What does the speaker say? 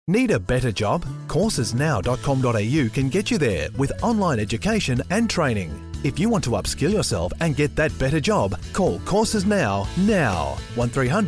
Need a better job? Coursesnow.com.au can get you there with online education and training. If you want to upskill yourself and get that better job, call Courses Now. 1300